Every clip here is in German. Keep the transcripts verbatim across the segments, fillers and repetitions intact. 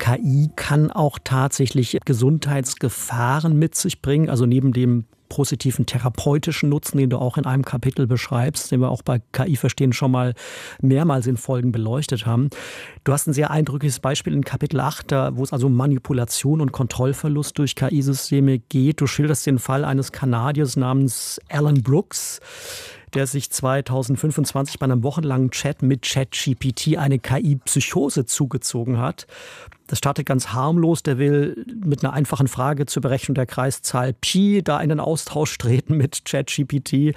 K I kann auch tatsächlich Gesundheitsgefahren mit sich bringen, also neben dem positiven therapeutischen Nutzen, den du auch in einem Kapitel beschreibst, den wir auch bei K I verstehen schon mal mehrmals in Folgen beleuchtet haben. Du hast ein sehr eindrückliches Beispiel in Kapitel acht, da, wo es also um Manipulation und Kontrollverlust durch K I-Systeme geht. Du schilderst den Fall eines Kanadiers namens Alan Brooks, der sich zweitausendfünfundzwanzig bei einem wochenlangen Chat mit ChatGPT eine K I-Psychose zugezogen hat. Das startet ganz harmlos. Der will mit einer einfachen Frage zur Berechnung der Kreiszahl Pi da in den Austausch treten mit ChatGPT.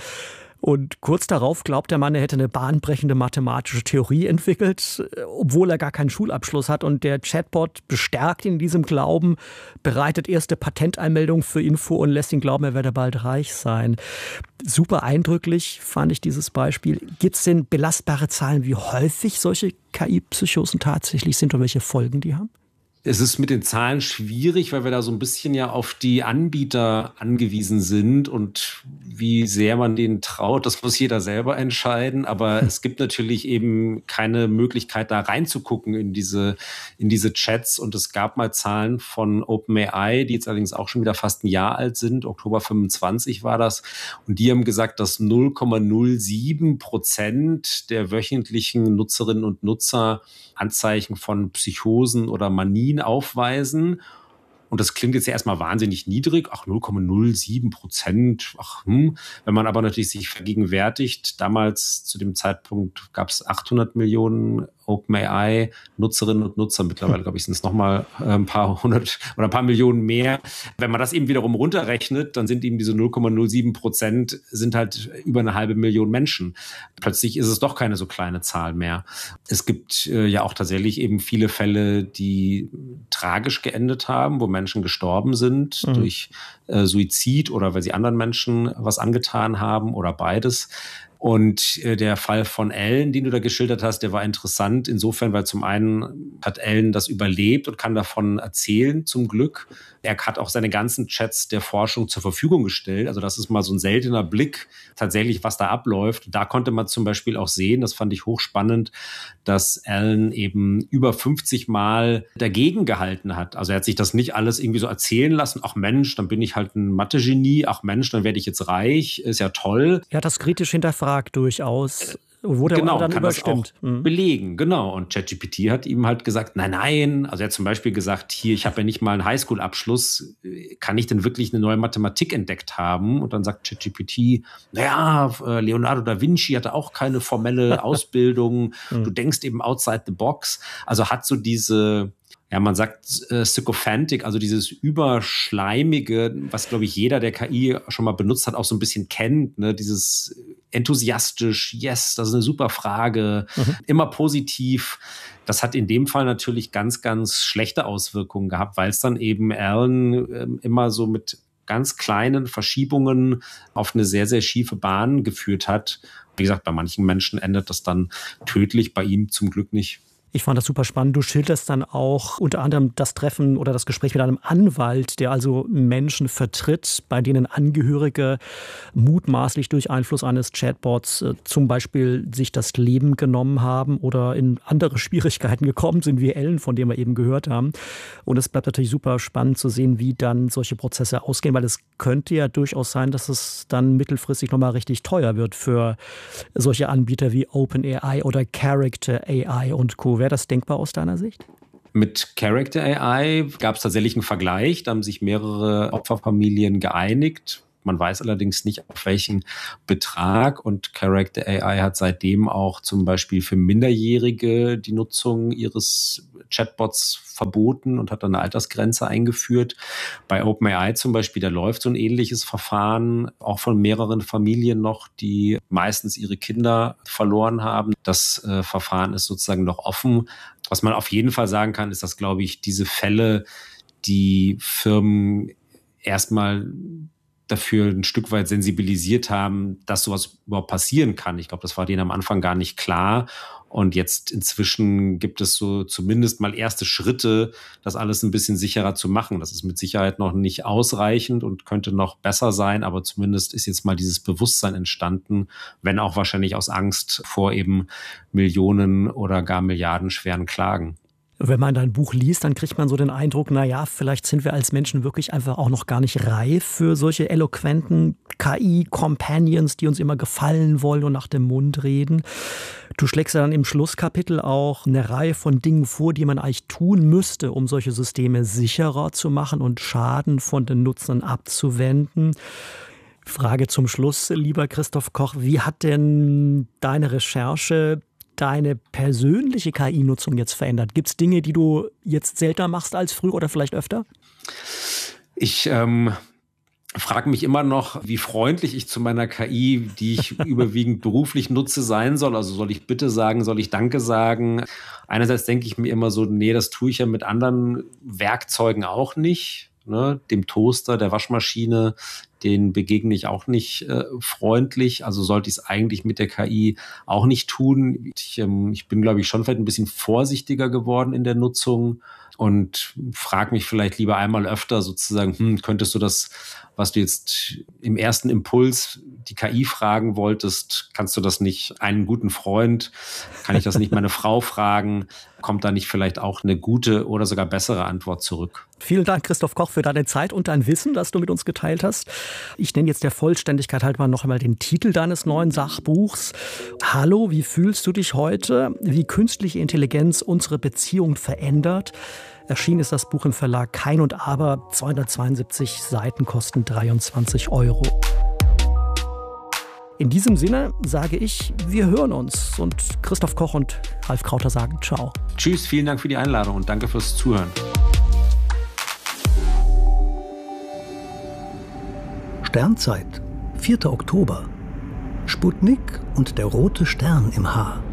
Und kurz darauf glaubt der Mann, er hätte eine bahnbrechende mathematische Theorie entwickelt, obwohl er gar keinen Schulabschluss hat. Und der Chatbot bestärkt ihn in diesem Glauben, bereitet erste Patenteinmeldungen für ihn vor und lässt ihn glauben, er werde bald reich sein. Super eindrücklich fand ich dieses Beispiel. Gibt es denn belastbare Zahlen, wie häufig solche K I-Psychosen tatsächlich sind und welche Folgen die haben? Es ist mit den Zahlen schwierig, weil wir da so ein bisschen ja auf die Anbieter angewiesen sind und wie sehr man denen traut, das muss jeder selber entscheiden. Aber es gibt natürlich eben keine Möglichkeit, da reinzugucken in diese, in diese Chats. Und es gab mal Zahlen von OpenAI, die jetzt allerdings auch schon wieder fast ein Jahr alt sind. Oktober fünfundzwanzig war das. Und die haben gesagt, dass null Komma null sieben Prozent der wöchentlichen Nutzerinnen und Nutzer Anzeichen von Psychosen oder Manien aufweisen. Und das klingt jetzt ja erstmal wahnsinnig niedrig. Ach, null Komma null sieben Prozent. Ach, hm. Wenn man aber natürlich sich vergegenwärtigt, damals zu dem Zeitpunkt gab es achthundert Millionen OpenAI-Nutzerinnen und Nutzer. Mittlerweile, glaube ich, sind es nochmal ein paar hundert oder ein paar Millionen mehr. Wenn man das eben wiederum runterrechnet, dann sind eben diese null Komma null sieben Prozent sind halt über eine halbe Million Menschen. Plötzlich ist es doch keine so kleine Zahl mehr. Es gibt äh, ja auch tatsächlich eben viele Fälle, die tragisch geendet haben, wo Menschen gestorben sind mhm. durch äh, Suizid oder weil sie anderen Menschen was angetan haben oder beides. Und äh, der Fall von Ellen, den du da geschildert hast, der war interessant insofern, weil zum einen hat Ellen das überlebt und kann davon erzählen, zum Glück. Er hat auch seine ganzen Chats der Forschung zur Verfügung gestellt. Also das ist mal so ein seltener Blick tatsächlich, was da abläuft. Da konnte man zum Beispiel auch sehen, das fand ich hochspannend, dass Ellen eben über fünfzig Mal dagegen gehalten hat. Also er hat sich das nicht alles irgendwie so erzählen lassen. Ach Mensch, dann bin ich halt ein Mathe-Genie. Ach Mensch, dann werde ich jetzt reich. Ist ja toll. Er hat das kritisch hinterfragt durchaus. Und wurde genau, dann kann überstimmt. Das auch mhm. belegen, genau. Und ChatGPT hat ihm halt gesagt, nein, nein. Also er hat zum Beispiel gesagt, hier, ich habe ja nicht mal einen Highschool-Abschluss. Kann ich denn wirklich eine neue Mathematik entdeckt haben? Und dann sagt ChatGPT, naja, Leonardo da Vinci hatte auch keine formelle Ausbildung. Mhm. Du denkst eben outside the box. Also hat so diese... Ja, man sagt äh, Sycophantic, also dieses Überschleimige, was, glaube ich, jeder, der K I schon mal benutzt hat, auch so ein bisschen kennt, ne? Dieses enthusiastisch, yes, das ist eine super Frage, mhm. immer positiv. Das hat in dem Fall natürlich ganz, ganz schlechte Auswirkungen gehabt, weil es dann eben Alan äh, immer so mit ganz kleinen Verschiebungen auf eine sehr, sehr schiefe Bahn geführt hat. Wie gesagt, bei manchen Menschen endet das dann tödlich, bei ihm zum Glück nicht. Ich fand das super spannend. Du schilderst dann auch unter anderem das Treffen oder das Gespräch mit einem Anwalt, der also Menschen vertritt, bei denen Angehörige mutmaßlich durch Einfluss eines Chatbots äh, zum Beispiel sich das Leben genommen haben oder in andere Schwierigkeiten gekommen sind, wie Ellen, von dem wir eben gehört haben. Und es bleibt natürlich super spannend zu sehen, wie dann solche Prozesse ausgehen, weil es könnte ja durchaus sein, dass es dann mittelfristig nochmal richtig teuer wird für solche Anbieter wie OpenAI oder Character A I und Co. Wäre das denkbar aus deiner Sicht? Mit Character A I gab es tatsächlich einen Vergleich. Da haben sich mehrere Opferfamilien geeinigt. Man weiß allerdings nicht, auf welchen Betrag. Und Character A I hat seitdem auch zum Beispiel für Minderjährige die Nutzung ihres Chatbots verboten und hat dann eine Altersgrenze eingeführt. Bei OpenAI zum Beispiel, da läuft so ein ähnliches Verfahren, auch von mehreren Familien noch, die meistens ihre Kinder verloren haben. Das äh, Verfahren ist sozusagen noch offen. Was man auf jeden Fall sagen kann, ist, dass, glaube ich, diese Fälle, die Firmen erstmal dafür ein Stück weit sensibilisiert haben, dass sowas überhaupt passieren kann. Ich glaube, das war denen am Anfang gar nicht klar. Und jetzt inzwischen gibt es so zumindest mal erste Schritte, das alles ein bisschen sicherer zu machen. Das ist mit Sicherheit noch nicht ausreichend und könnte noch besser sein, aber zumindest ist jetzt mal dieses Bewusstsein entstanden, wenn auch wahrscheinlich aus Angst vor eben Millionen oder gar Milliarden schweren Klagen. Wenn man dein Buch liest, dann kriegt man so den Eindruck, na ja, vielleicht sind wir als Menschen wirklich einfach auch noch gar nicht reif für solche eloquenten K I-Companions, die uns immer gefallen wollen und nach dem Mund reden. Du schlägst ja dann im Schlusskapitel auch eine Reihe von Dingen vor, die man eigentlich tun müsste, um solche Systeme sicherer zu machen und Schaden von den Nutzern abzuwenden. Frage zum Schluss, lieber Christoph Koch, wie hat denn deine Recherche deine persönliche K I-Nutzung jetzt verändert? Gibt es Dinge, die du jetzt seltener machst als früher oder vielleicht öfter? Ich ähm, frage mich immer noch, wie freundlich ich zu meiner K I, die ich überwiegend beruflich nutze, sein soll. Also soll ich bitte sagen, soll ich Danke sagen? Einerseits denke ich mir immer so, nee, das tue ich ja mit anderen Werkzeugen auch nicht. Ne? Dem Toaster, der Waschmaschine, den begegne ich auch nicht äh, freundlich. Also sollte ich es eigentlich mit der K I auch nicht tun. Ich, ähm, ich bin, glaube ich, schon vielleicht ein bisschen vorsichtiger geworden in der Nutzung und frage mich vielleicht lieber einmal öfter sozusagen, hm, könntest du das, was du jetzt im ersten Impuls die K I fragen wolltest, kannst du das nicht einen guten Freund, kann ich das nicht meine Frau fragen? Kommt da nicht vielleicht auch eine gute oder sogar bessere Antwort zurück? Vielen Dank, Christoph Koch, für deine Zeit und dein Wissen, das du mit uns geteilt hast. Ich nenne jetzt der Vollständigkeit halt mal noch einmal den Titel deines neuen Sachbuchs. Hallo, wie fühlst du dich heute? Wie künstliche Intelligenz unsere Beziehung verändert. Erschienen ist das Buch im Verlag Kein und Aber. zweihundertzweiundsiebzig Seiten kosten dreiundzwanzig Euro. In diesem Sinne sage ich, wir hören uns. Und Christoph Koch und Ralf Krauter sagen ciao. Tschüss, vielen Dank für die Einladung und danke fürs Zuhören. Sternzeit, vierter Oktober. Sputnik und der rote Stern im Haar.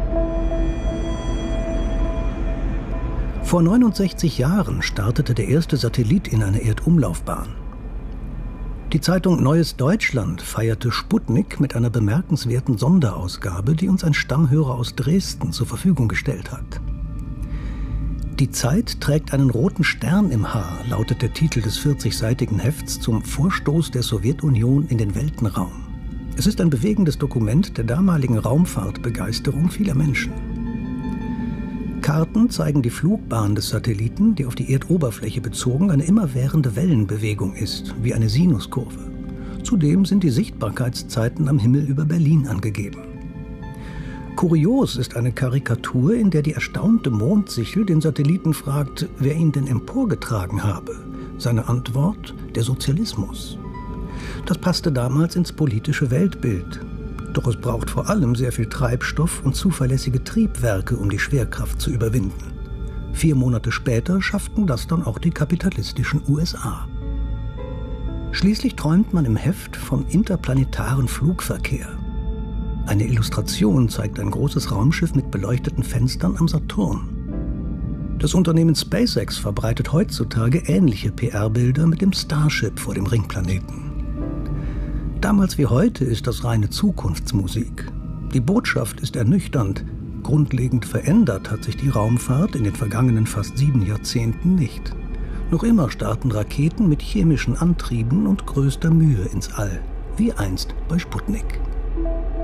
Vor neunundsechzig Jahren startete der erste Satellit in eine Erdumlaufbahn. Die Zeitung Neues Deutschland feierte Sputnik mit einer bemerkenswerten Sonderausgabe, die uns ein Stammhörer aus Dresden zur Verfügung gestellt hat. Die Zeit trägt einen roten Stern im Haar, lautet der Titel des vierzigseitigen Hefts zum Vorstoß der Sowjetunion in den Weltenraum. Es ist ein bewegendes Dokument der damaligen Raumfahrtbegeisterung vieler Menschen. Karten zeigen die Flugbahn des Satelliten, die auf die Erdoberfläche bezogen eine immerwährende Wellenbewegung ist, wie eine Sinuskurve. Zudem sind die Sichtbarkeitszeiten am Himmel über Berlin angegeben. Kurios ist eine Karikatur, in der die erstaunte Mondsichel den Satelliten fragt, wer ihn denn emporgetragen habe. Seine Antwort: der Sozialismus. Das passte damals ins politische Weltbild. Doch es braucht vor allem sehr viel Treibstoff und zuverlässige Triebwerke, um die Schwerkraft zu überwinden. Vier Monate später schafften das dann auch die kapitalistischen U S A. Schließlich träumt man im Heft vom interplanetaren Flugverkehr. Eine Illustration zeigt ein großes Raumschiff mit beleuchteten Fenstern am Saturn. Das Unternehmen SpaceX verbreitet heutzutage ähnliche P R-Bilder mit dem Starship vor dem Ringplaneten. Damals wie heute ist das reine Zukunftsmusik. Die Botschaft ist ernüchternd. Grundlegend verändert hat sich die Raumfahrt in den vergangenen fast sieben Jahrzehnten nicht. Noch immer starten Raketen mit chemischen Antrieben und größter Mühe ins All, wie einst bei Sputnik.